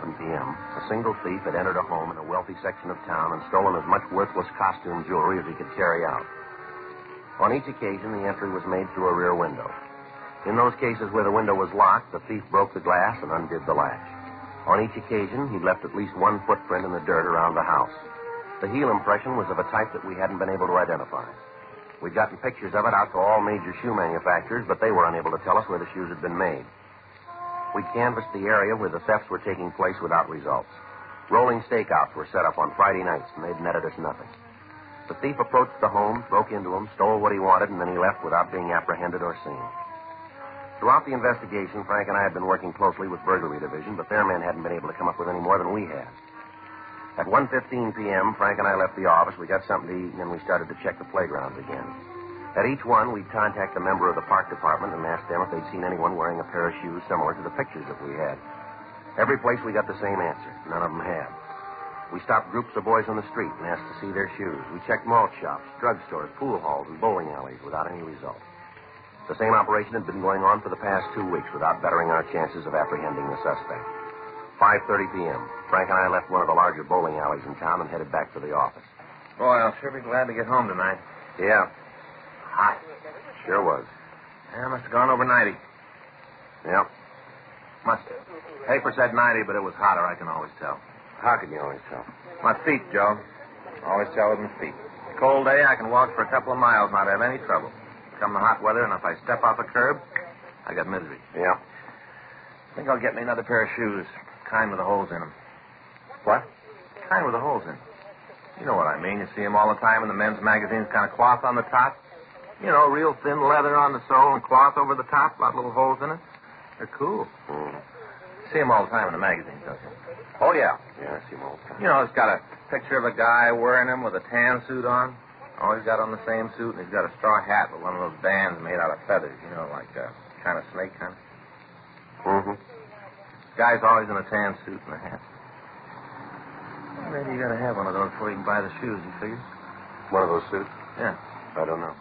p.m., a single thief had entered a home in a wealthy section of town and stolen as much worthless costume jewelry as he could carry out. On each occasion, the entry was made through a rear window. In those cases where the window was locked, the thief broke the glass and undid the latch. On each occasion, he'd left at least one footprint in the dirt around the house. The heel impression was of a type that we hadn't been able to identify. We'd gotten pictures of it out to all major shoe manufacturers, but they were unable to tell us where the shoes had been made. We canvassed the area where the thefts were taking place without results. Rolling stakeouts were set up on Friday nights, and they'd netted us nothing. The thief approached the home, broke into them, stole what he wanted, and then he left without being apprehended or seen. Throughout the investigation, Frank and I had been working closely with Burglary Division, but their men hadn't been able to come up with any more than we had. At 1:15 p.m., Frank and I left the office. We got something to eat, and then we started to check the playgrounds again. At each one, we'd contact a member of the park department and ask them if they'd seen anyone wearing a pair of shoes similar to the pictures that we had. Every place we got the same answer. None of them had. We stopped groups of boys on the street and asked to see their shoes. We checked malt shops, drugstores, pool halls, and bowling alleys without any result. The same operation had been going on for the past 2 weeks without bettering our chances of apprehending the suspect. 5:30 p.m. Frank and I left one of the larger bowling alleys in town and headed back to the office. Boy, I'll sure be glad to get home tonight. Yeah. Hot. Sure was. Yeah, must have gone over 90. Yeah. Must have. Paper said 90, but it was hotter, I can always tell. How can you always tell? My feet, Joe. Always tell with my feet. Cold day, I can walk for a couple of miles, not have any trouble. Come the hot weather, and if I step off a curb, I got misery. Yeah. I think I'll get me another pair of shoes. Kind with the holes in them. What? Kind with the holes in them. You know what I mean. You see them all the time in the men's magazines, kind of cloth on the top. You know, real thin leather on the sole and cloth over the top, a lot of little holes in it. They're cool. Mm. See them all the time in the magazines, don't you? Oh, yeah. Yeah, I see them all the time. You know, it's got a picture of a guy wearing them with a tan suit on. Always got on the same suit, and he's got a straw hat with one of those bands made out of feathers, you know, like a kind of snake kind of. Mm-hmm. Guy's always in a tan suit and a hat. Maybe you got to have one of those before you can buy the shoes, you figure? One of those suits? Yeah. I don't know.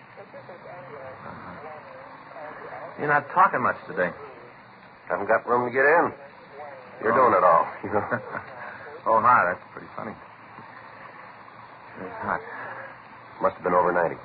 You're not talking much today. Haven't got room to get in. You're doing it all. Oh, hi. That's pretty funny. It's hot. Must have been over 90.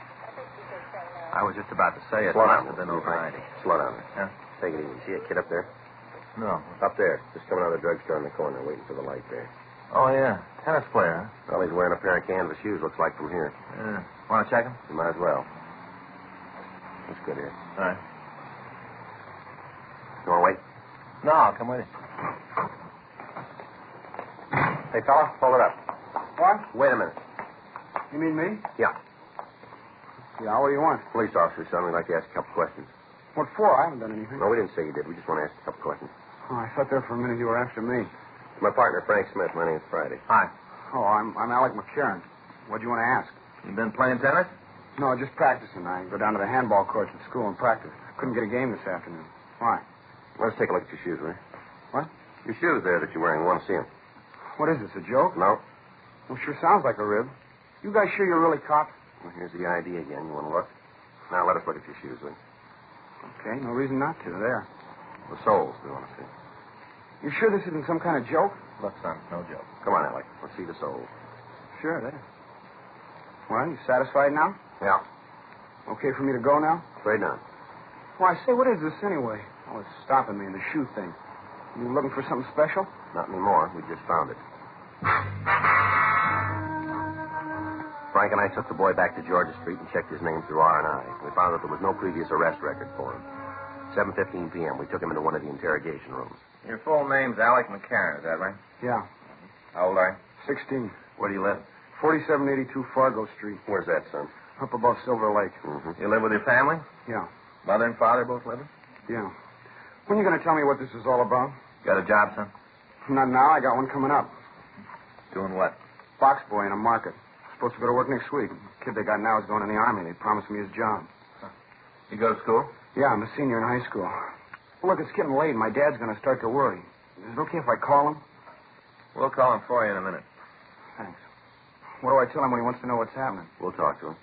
I was just about to say it Slow must down. have been over 90. Slow down. Yeah? Take it easy. See a kid up there? No. Up there. Just coming out of the drugstore in the corner, waiting for the light there. Oh, yeah. Tennis player, huh? Well, he's wearing a pair of canvas shoes, looks like, from here. Yeah. Want to check him? You might as well. That's good here. All right. You want to wait? No, I'll come with you. Hey, fella, hold it up. What? Wait a minute. You mean me? Yeah. Yeah, what do you want? Police officer, son. We'd like to ask a couple questions. What for? I haven't done anything. No, we didn't say you did. We just want to ask a couple questions. Oh, I thought there for a minute you were after me. My partner, Frank Smith. My name's Friday. Hi. Oh, I'm Alec McCarran. What do you want to ask? You been playing tennis? No, just practicing. I go down to the handball courts at school and practice. Couldn't get a game this afternoon. Why? Let's take a look at your shoes, will you? What? Your shoes there that you're wearing. We want to see them. What is this, a joke? No. Well, sure sounds like a rib. You guys sure you're really cops? Well, here's the ID again. You want to look? Now, let us look at your shoes, will you? Okay, no reason not to. There. The soles we want to see. You sure this isn't some kind of joke? Look, son, no joke. Come on, Alec. Let's see the soles. Sure, there. Well, you satisfied now? Yeah. Okay for me to go now? Straight down. Why, say, what is this anyway? Oh, it's stopping me in the shoe thing. You looking for something special? Not anymore. We just found it. Frank and I took the boy back to Georgia Street and checked his name through R&I. We found that there was no previous arrest record for him. 7:15 p.m., we took him into one of the interrogation rooms. Your full name's Alec McCarran, is that right? Yeah. How old are you? 16. Where do you live? 4782 Fargo Street. Where's that, son? Up above Silver Lake. Mm-hmm. You live with your family? Yeah. Mother and father both living? Yeah. When are you going to tell me what this is all about? Got a job, son? Not now. I got one coming up. Doing what? Box boy in a market. Supposed to go to work next week. The kid they got now is going in the Army. They promised me his job. You go to school? Yeah, I'm a senior in high school. Well, look, it's getting late. My dad's going to start to worry. Is it okay if I call him? We'll call him for you in a minute. Thanks. What do I tell him when he wants to know what's happening? We'll talk to him.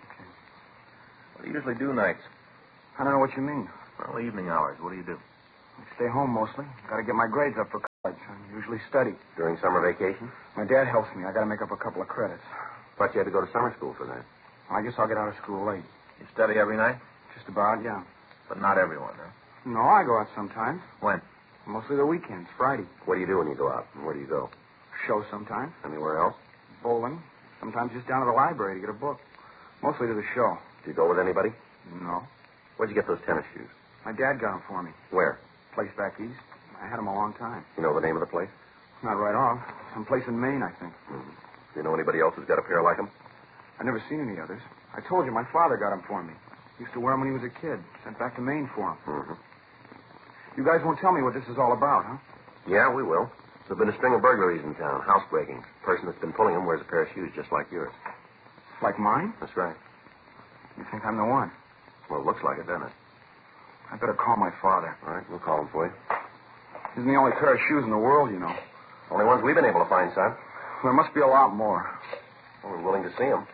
What do you usually do nights? I don't know what you mean. Well, evening hours. What do you do? I stay home mostly. Got to get my grades up for college. I usually study. During summer vacation? My dad helps me. I got to make up a couple of credits. Thought you had to go to summer school for that. I guess I'll get out of school late. You study every night? Just about, yeah. But not everyone, huh? No, I go out sometimes. When? Mostly the weekends, Friday. What do you do when you go out? And where do you go? Show sometimes. Anywhere else? Bowling. Sometimes just down to the library to get a book. Mostly to the show. Do you go with anybody? No. Where'd you get those tennis shoes? My dad got them for me. Where? Place back east. I had them a long time. You know the name of the place? Not right off. Someplace in Maine, I think. Mm-hmm. Do you know anybody else who's got a pair like them? I've never seen any others. I told you my father got them for me. Used to wear them when he was a kid. Sent back to Maine for them. Mm-hmm. You guys won't tell me what this is all about, huh? Yeah, we will. There's been a string of burglaries in town, housebreakings. The person that's been pulling them wears a pair of shoes just like yours. Like mine? That's right. You think I'm the one? Well, it looks like it, doesn't it? I better call my father. All right, we'll call him for you. Isn't the only pair of shoes in the world, you know. Only ones we've been able to find, son. There must be a lot more. Well, we're willing to see them.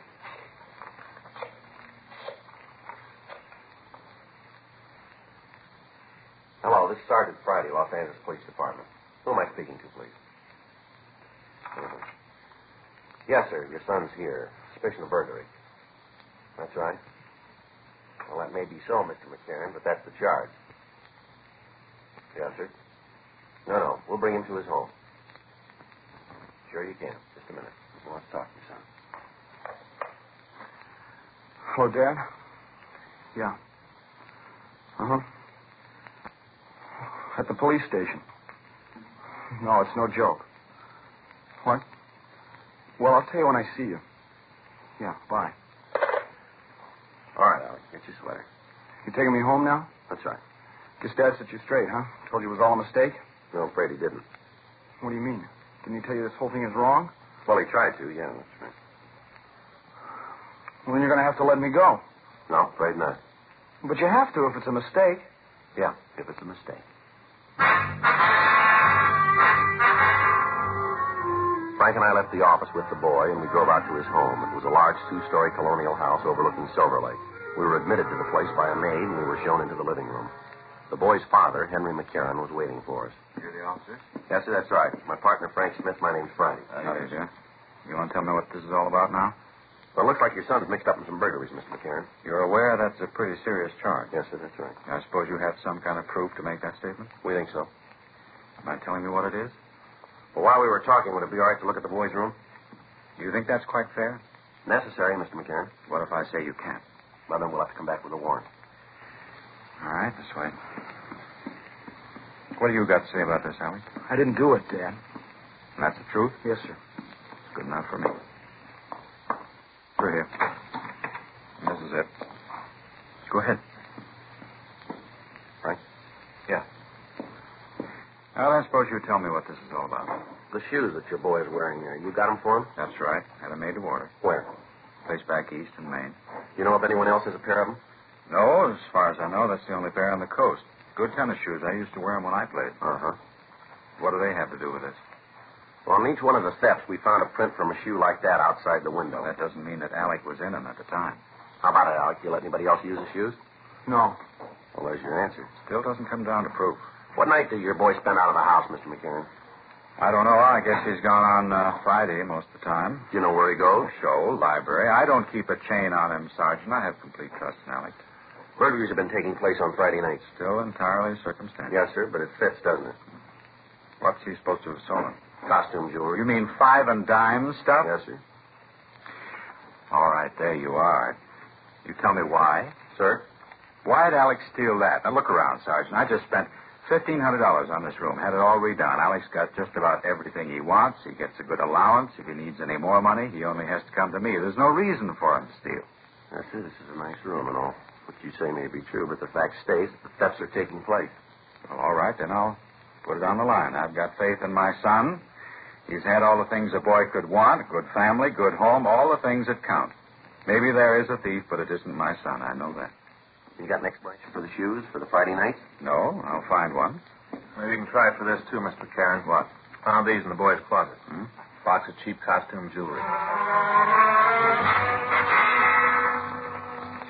Hello, this is Sergeant Friday, Los Angeles Police Department. Who am I speaking to, please? Mhm. Yes, sir. Your son's here. Suspicion of burglary. That's right. Well, that may be so, Mr. McCarran, but that's the charge. Yes, sir. No. We'll bring him to his home. Sure you can. Just a minute. He wants to talk to you, son. Hello, Dad? Yeah. Uh-huh. At the police station. No, it's no joke. What? Well, I'll tell you when I see you. Yeah, bye. All right, Alex. Get your sweater. You taking me home now? That's right. Guess Dad set you straight, huh? Told you it was all a mistake? No, I'm afraid he didn't. What do you mean? Didn't he tell you this whole thing is wrong? Well, he tried to, yeah, that's right. Well, then you're going to have to let me go. No, afraid not. But you have to if it's a mistake. Yeah, if it's a mistake. Frank and I left the office with the boy, and we drove out to his home. It was a large two-story colonial house overlooking Silver Lake. We were admitted to the place by a maid, and we were shown into the living room. The boy's father, Henry McCarran, was waiting for us. You're the officer? Yes, sir, that's right. My partner, Frank Smith. My name's Friday. How do you do? You want to tell me what this is all about now? Well, it looks like your son's mixed up in some burglaries, Mr. McCarran. You're aware that's a pretty serious charge. Yes, sir, that's right. I suppose you have some kind of proof to make that statement? We think so. Mind telling me what it is? Well, while we were talking, would it be all right to look at the boy's room? You think that's quite fair? Necessary, Mr. McCarran. What if I say you can't? Well, then we'll have to come back with a warrant. All right, this way. What do you got to say about this, Allie? I didn't do it, Dad. And that's the truth? Yes, sir. It's good enough for me. Through here. And this is it. Go ahead. Frank? Yeah. Now, then, suppose you tell me what this is all about. The shoes that your boy is wearing there, you got them for him? That's right. Had them made to order. Where? Place back east in Maine. You know if anyone else has a pair of them? No, as far as I know, that's the only pair on the coast. Good tennis shoes. I used to wear them when I played. Uh-huh. What do they have to do with this? Well, on each one of the steps, we found a print from a shoe like that outside the window. Well, that doesn't mean that Alec was in them at the time. How about it, Alec? You let anybody else use the shoes? No. Well, there's your answer. Still doesn't come down to proof. What night did your boy spend out of the house, Mr. McCarran? I don't know. I guess he's gone on Friday most of the time. Do you know where he goes? Show, library. I don't keep a chain on him, Sergeant. I have complete trust in Alec. Burglaries have been taking place on Friday nights. Still entirely circumstantial. Yes, sir, but it fits, doesn't it? What's he supposed to have stolen? Costume jewelry. You mean 5 and dime stuff? Yes, sir. All right, there you are. You tell me why. Sir? Why'd Alex steal that? Now, look around, Sergeant. I just spent $1,500 on this room. Had it all redone. Alex got just about everything he wants. He gets a good allowance. If he needs any more money, he only has to come to me. There's no reason for him to steal. Yes, sir, this is a nice room and all. What you say may be true, but the fact stays that the thefts are taking place. Well, all right, then I'll put it on the line. I've got faith in my son. He's had all the things a boy could want, a good family, good home, all the things that count. Maybe there is a thief, but it isn't my son. I know that. You got an explanation for the shoes for the Friday night? No, I'll find one. Maybe you can try it for this, too, Mr. Karen. What? Found these in the boy's closet. Hmm? Box of cheap costume jewelry.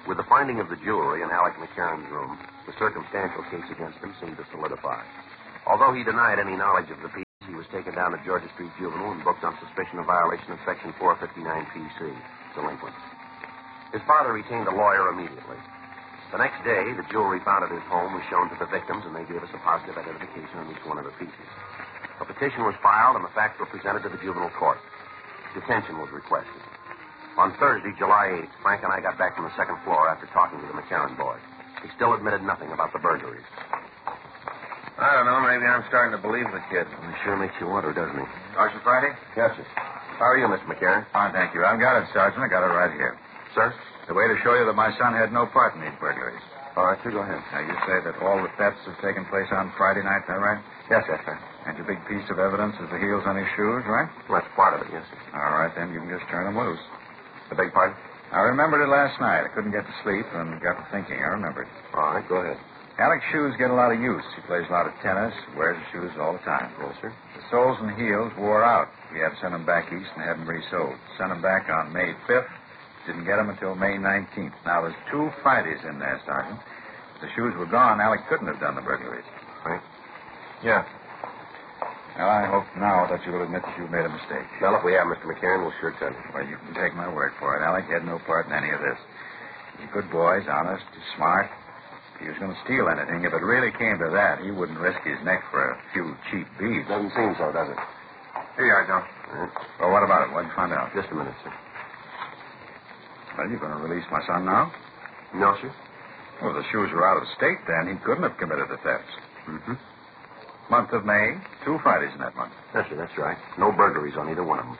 With the finding of the jewelry in Alec McCarran's room, the circumstantial case against him seemed to solidify. Although he denied any knowledge of the piece, he was taken down to Georgia Street Juvenile and booked on suspicion of violation of Section 459 PC, delinquent. His father retained a lawyer immediately. The next day, the jewelry found at his home was shown to the victims, and they gave us a positive identification on each one of the pieces. A petition was filed, and the facts were presented to the juvenile court. Detention was requested. On Thursday, July 8th, Frank and I got back from the second floor after talking to the McCarran boy. He still admitted nothing about the burglaries. I don't know. Maybe I'm starting to believe the kid. He sure makes you wonder, doesn't he? Sergeant Friday? Yes, sir. How are you, Mr. McCarran? Fine, thank you. I've got it, Sergeant. I got it right here. Sir? The way to show you that my son had no part in these burglaries. All right, sir, go ahead. Now, you say that all the thefts have taken place on Friday night, is that right? Yes, sir. And your big piece of evidence is the heels on his shoes, right? Well, that's part of it, yes, sir. All right, then. You can just turn them loose. I beg pardon? I remembered it last night. I couldn't get to sleep and got to thinking. I remembered. All right, go ahead. Alec's shoes get a lot of use. He plays a lot of tennis, wears the shoes all the time. Yes, sir. The soles and heels wore out. We had to send them back east and have them resoled. Sent them back on May 5th. Didn't get them until May 19th. Now, there's 2 Fridays in there, Sergeant. If the shoes were gone, Alec couldn't have done the burglaries. Frank? Yeah. Well, I hope now that you will admit that you made a mistake. Well, if we have, Mr. McCarran, we'll sure tell you. Well, you can take my word for it. Alec had no part in any of this. He's a good boy. He's honest. He's smart. If he was going to steal anything, if it really came to that, he wouldn't risk his neck for a few cheap beads. Doesn't seem so, does it? Here you are, Joe. Well, what about it? What'd you find out? Just a minute, sir. Well, you're going to release my son now? No, sir. Well, if the shoes were out of state, then he couldn't have committed the thefts. Mm-hmm. Month of May, 2 Fridays in that month. Yes, sir, that's right. No burglaries on either one of them.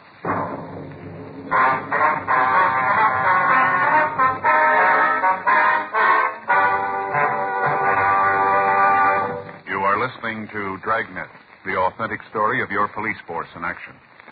You are listening to Dragnet, the authentic story of your police force in action.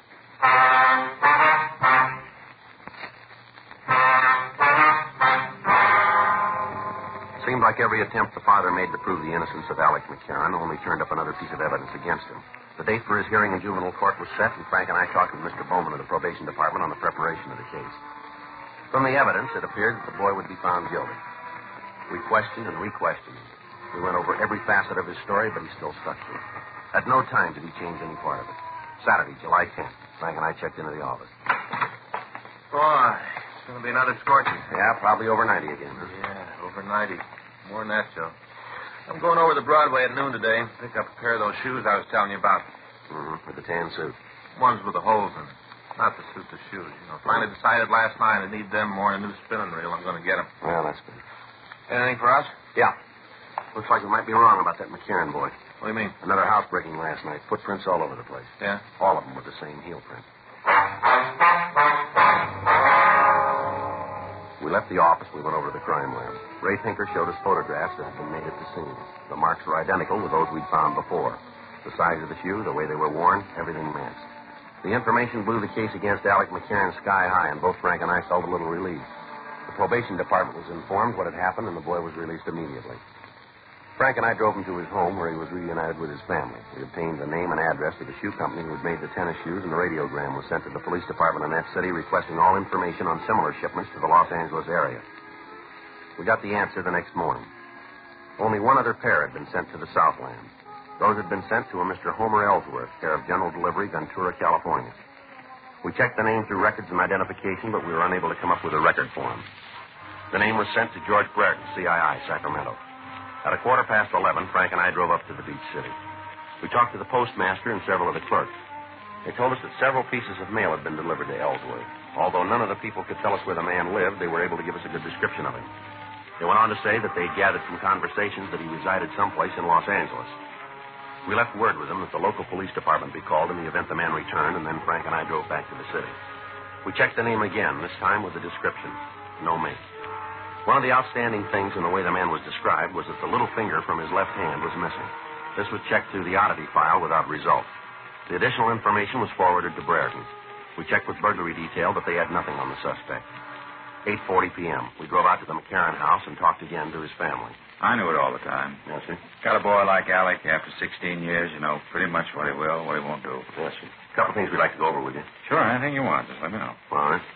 Seemed like every attempt the father made to prove the innocence of Alec McCarran only turned up another piece of evidence against him. The date for his hearing in juvenile court was set, and Frank and I talked with Mr. Bowman of the probation department on the preparation of the case. From the evidence, it appeared that the boy would be found guilty. We questioned and re-questioned him. We went over every facet of his story, but he still stuck to it. At no time did he change any part of it. Saturday, July 10th, Frank and I checked into the office. Boy, it's going to be another scorcher. Yeah, probably over 90 again, huh? Yeah, over 90. More than that, Joe. I'm going over to Broadway at noon today. Pick up a pair of those shoes I was telling you about. Mm-hmm, with the tan suit. Ones with the holes in them. Not the suit, the shoes. You know, finally decided last night I need them more than a new spinning reel. I'm going to get them. Well, that's good. Anything for us? Yeah. Looks like we might be wrong about that McCarran boy. What do you mean? Another housebreaking last night. Footprints all over the place. Yeah? All of them with the same heel print. We left the office. We went over to the crime lab. Ray Tinker showed us photographs that had been made at the scene. The marks were identical with those we'd found before. The size of the shoe, the way they were worn, everything matched. The information blew the case against Alec McCarran sky high, and both Frank and I felt a little relieved. The probation department was informed what had happened, and the boy was released immediately. Frank and I drove him to his home, where he was reunited with his family. We obtained the name and address of the shoe company who had made the tennis shoes, and the radiogram was sent to the police department in that city requesting all information on similar shipments to the Los Angeles area. We got the answer the next morning. Only one other pair had been sent to the Southland. Those had been sent to a Mr. Homer Ellsworth, care of General Delivery, Ventura, California. We checked the name through records and identification, but we were unable to come up with a record for him. The name was sent to George Brereton, CII, Sacramento. At 11:15, Frank and I drove up to the beach city. We talked to the postmaster and several of the clerks. They told us that several pieces of mail had been delivered to Ellsworth. Although none of the people could tell us where the man lived, they were able to give us a good description of him. They went on to say that they gathered from conversations that he resided someplace in Los Angeles. We left word with them that the local police department be called in the event the man returned, and then Frank and I drove back to the city. We checked the name again, this time with the description. No make. One of the outstanding things in the way the man was described was that the little finger from his left hand was missing. This was checked through the oddity file without result. The additional information was forwarded to Brereton. We checked with burglary detail, but they had nothing on the suspect. 8:40 p.m. We drove out to the McCarran house and talked again to his family. I knew it all the time. Yes, sir? Got a boy like Alec after 16 years, you know pretty much what he will, what he won't do. Yes, sir. A couple things we'd like to go over with you. Sure, anything you want. Just let me know. All right.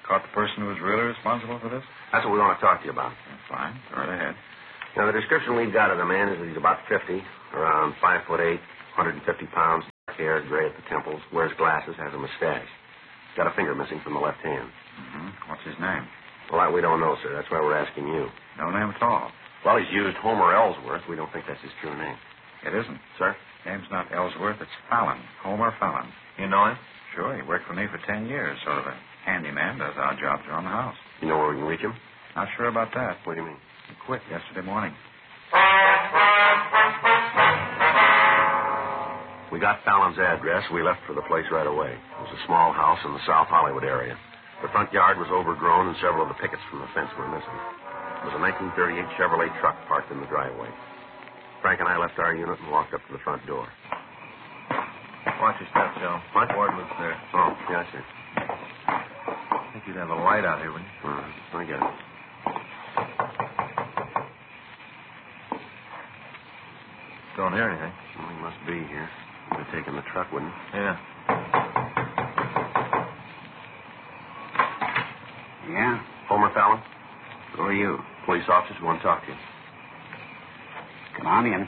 Caught the person who was really responsible for this? That's what we want to talk to you about. Fine. Go right ahead. Now, the description we've got of the man is that he's about 50, around 5'8", 150 pounds, dark hair, gray at the temples, wears glasses, has a mustache. Got a finger missing from the left hand. Mm-hmm. What's his name? Well, that we don't know, sir. That's why we're asking you. No name at all. Well, he's used Homer Ellsworth. We don't think that's his true name. It isn't. Sir? Name's not Ellsworth. It's Fallon. Homer Fallon. You know him? Sure. He worked for me for 10 years. Sort of a handyman. Does odd jobs around the house. You know where we can reach him? Not sure about that. What do you mean? He quit yesterday morning. We got Fallon's address. We left for the place right away. It was a small house in the South Hollywood area. The front yard was overgrown, and several of the pickets from the fence were missing. It was a 1938 Chevrolet truck parked in the driveway. Frank and I left our unit and walked up to the front door. Watch your step, Joe. What? Ward lives there. Oh, yeah, sir. I think you'd have a light out here, wouldn't you? I get it. Don't hear anything. Well, he must be here. He'd have taken the truck, wouldn't he? Yeah. Yeah? Homer Fallon? Who are you? Police officers who want to talk to you. Come on in.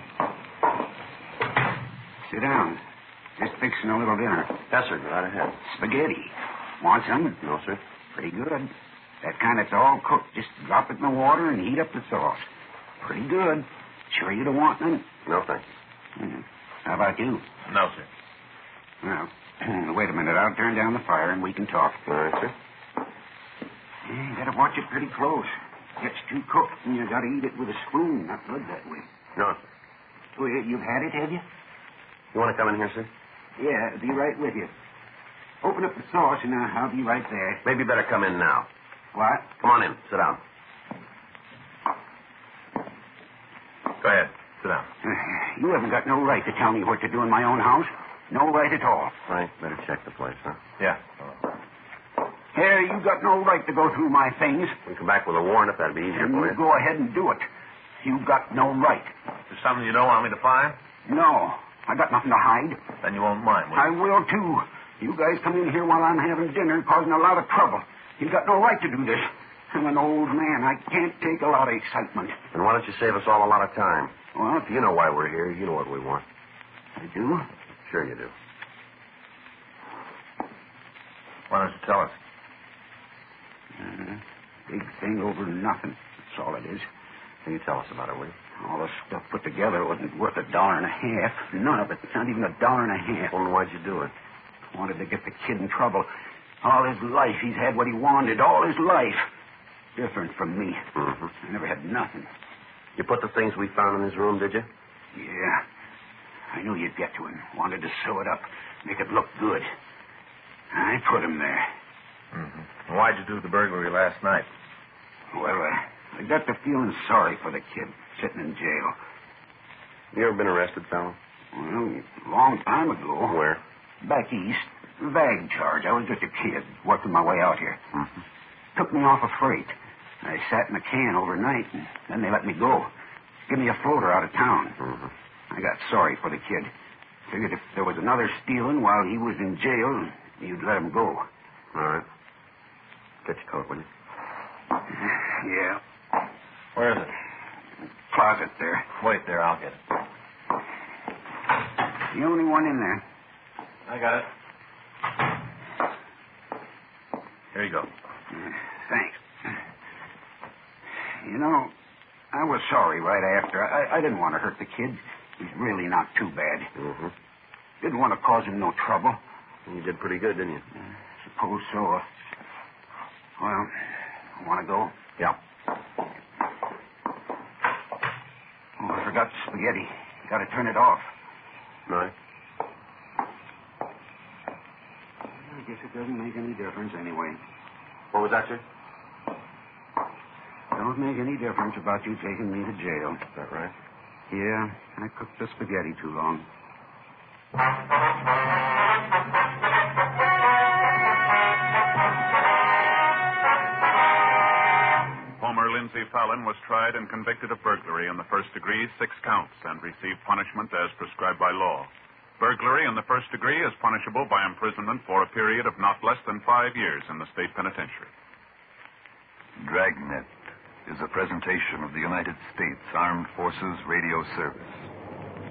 Sit down. Just fixing a little dinner. Yes, sir. Go right ahead. Spaghetti. Want some? No, sir. Pretty good. That kind that's all cooked. Just drop it in the water and heat up the sauce. Pretty good. Sure you don't want none? No, thank you. How about you? No, sir. Well, wait a minute. I'll turn down the fire and we can talk. All right, sir. You gotta watch it pretty close. Gets too cooked and you gotta eat it with a spoon, not blood that way. No, sir. Oh, you've had it, have you? You want to come in here, sir? Yeah, I'll be right with you. Open up the sauce and I'll be right there. Maybe better come in now. What? Come on in. Sit down. Go ahead. Sit down. You haven't got no right to tell me what to do in my own house. No right at all. Frank, better check the place, huh? Yeah. Here, you got no right to go through my things. We can come back with a warrant if that'd be easier And for you you. go ahead and do it. You got no right. There's something you don't want me to find? No, I got nothing to hide. Then you won't mind, will I you? will, too. You guys come in here while I'm having dinner, causing a lot of trouble. You got no right to do this. I'm an old man. I can't take a lot of excitement. And why don't you save us all a lot of time? What? You know why we're here. You know what we want. I do? Sure you do. Why don't you tell us? Big thing over nothing. That's all it is. Can you tell us about it, will you? All the stuff put together wasn't worth $1.50. None of it. Not even $1.50. Well, then why'd you do it? Wanted to get the kid in trouble. All his life, he's had what he wanted. All his life. Different from me. Mm-hmm. I never had nothing. You put the things we found in his room, did you? Yeah. I knew you'd get to him. Wanted to sew it up. Make it look good. I put him there. Mm-hmm. Why'd you do the burglary last night? Well, I got to feeling sorry for the kid sitting in jail. You ever been arrested, fella? Well, a long time ago. Where? Back east. Vag charge. I was just a kid working my way out here. Mm-hmm. Took me off a freight. I sat in a can overnight, and then they let me go. Give me a floater out of town. Mm-hmm. I got sorry for the kid. Figured if there was another stealing while he was in jail, you'd let him go. All right. Get your coat, will you? Yeah. Where is it? Closet there. Wait there, I'll get it. The only one in there. I got it. Here you go. Thanks. You know, I was sorry right after. I didn't want to hurt the kid. He's really not too bad. Mm-hmm. Didn't want to cause him no trouble. You did pretty good, didn't you? Suppose so. Well, want to go? Yeah. Oh, I forgot the spaghetti. You got to turn it off. Right. I guess it doesn't make any difference anyway. What was that, sir? Don't make any difference about you taking me to jail. Is that right? Yeah, I cooked the spaghetti too long. Homer Lindsay Fallon was tried and convicted of burglary in the first degree, 6 counts, and received punishment as prescribed by law. Burglary in the first degree is punishable by imprisonment for a period of not less than 5 years in the state penitentiary. Dragnet is a presentation of the United States Armed Forces Radio Service.